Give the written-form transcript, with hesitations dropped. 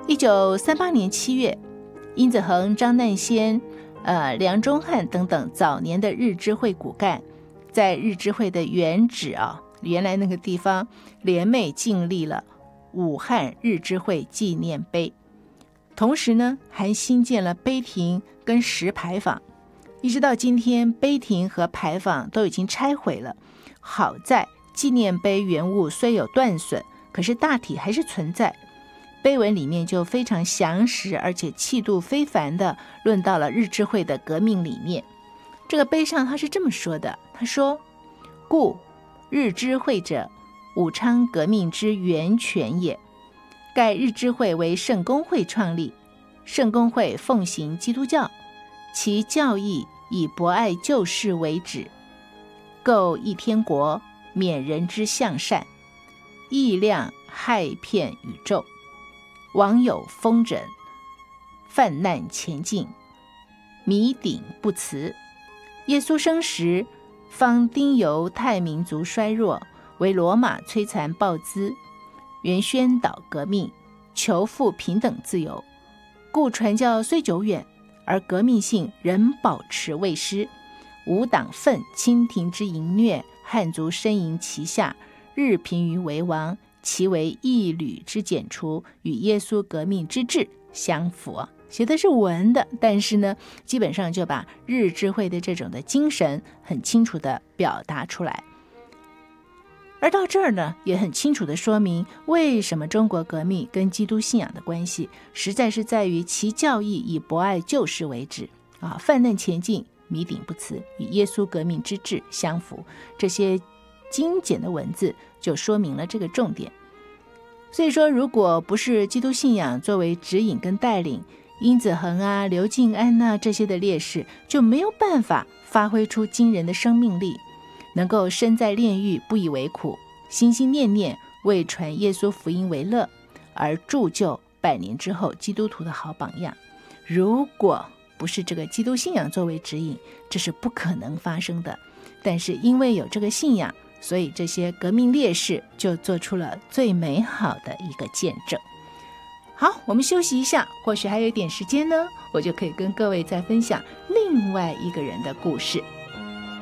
1938年7月，殷子恒、张难先、梁中汉等等早年的日知会骨干，在日知会的原址原来那个地方联袂建立了武汉日知会纪念碑，同时呢还新建了碑亭跟石牌坊。一直到今天，碑亭和牌坊都已经拆毁了，好在纪念碑原物虽有断损，可是大体还是存在。碑文里面就非常详实而且气度非凡的论到了日知会的革命理念。这个碑上他是这么说的，他说：故日知会者，武昌革命之源泉也。盖日知会为圣公会创立，圣公会奉行基督教，其教义以博爱救世为旨，构一天国，免人之向善，意量害骗宇宙，网友风疹，泛难前进，弥顶不辞。耶稣生时，方丁犹太民族衰弱，为罗马摧残暴资，原宣导革命，求复平等自由，故传教虽久远，而革命性仍保持未失。吾党愤清廷之淫虐，汉族呻吟其下，日贫于为王，其为一缕之剪除，与耶稣革命之志相符。写的是文的，但是呢，基本上就把日知会的这种的精神很清楚的表达出来。而到这儿呢，也很清楚的说明为什么中国革命跟基督信仰的关系，实在是在于其教义以博爱救世为旨泛难前进，弥顶不辞，与耶稣革命之志相符。这些精简的文字就说明了这个重点。所以说，如果不是基督信仰作为指引跟带领，殷子恒刘敬安这些的烈士就没有办法发挥出惊人的生命力，能够身在炼狱不以为苦，心心念念为传耶稣福音为乐，而铸就100年之后基督徒的好榜样。如果不是这个基督信仰作为指引，这是不可能发生的。但是因为有这个信仰，所以这些革命烈士就做出了最美好的一个见证。好，我们休息一下，或许还有一点时间呢，我就可以跟各位再分享另外一个人的故事。